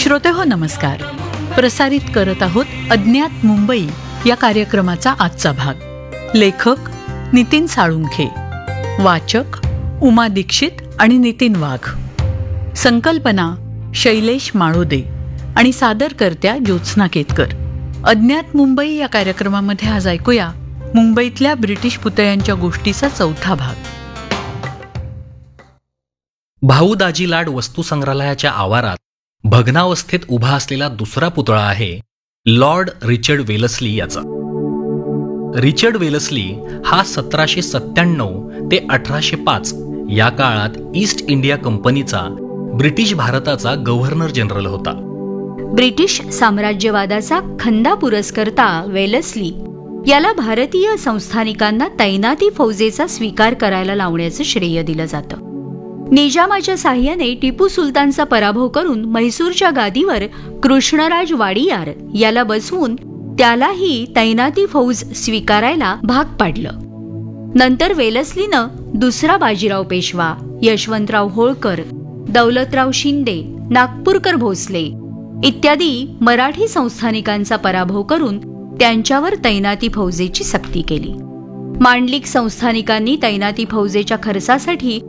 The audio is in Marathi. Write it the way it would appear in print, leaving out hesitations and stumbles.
श्रोतेहो नमस्कार. प्रसारित करत आहोत अज्ञात मुंबई या कार्यक्रमाचा आजचा भाग. लेखक नितीन साळुंखे, वाचक उमा दीक्षित आणि नितीन वाघ, संकल्पना शैलेश माळोदे आणि सादरकर्त्या ज्योत्स्ना केतकर. अज्ञात मुंबई या कार्यक्रमामध्ये आज ऐकूया मुंबईतल्या ब्रिटिश पुतळ्यांच्या गोष्टीचा चौथा भाग. भाऊ दाजी लाड वस्तुसंग्रहालयाच्या आवारात भग्नावस्थेत उभा असलेला दुसरा पुतळा आहे लॉर्ड रिचर्ड वेलस्ली याचा. रिचर्ड वेलस्ली हा 1797 ते 1805 या काळात ईस्ट इंडिया कंपनीचा ब्रिटिश भारताचा गव्हर्नर जनरल होता. ब्रिटिश साम्राज्यवादाचा खंदा पुरस्कर्ता वेलस्ली याला भारतीय संस्थानिकांना तैनाती फौजेचा स्वीकार करायला लावण्याचं श्रेय दिलं जातं. निजामाच्या साह्याने टिपू सुलतानचा पराभव करून म्हैसूरच्या गादीवर कृष्णराज वाडियार याला बसवून त्यालाही तैनाती फौज स्वीकारायला भाग पाडलं. नंतर वेलस्लीनं दुसरा बाजीराव पेशवा, यशवंतराव होळकर, दौलतराव शिंदे, नागपूरकर भोसले इत्यादी मराठी संस्थानिकांचा पराभव करून त्यांच्यावर तैनाती फौजेची सक्ती केली. मांडलिक संस्थानिकांनी तैनाती फौजेच्या खर्चासाठी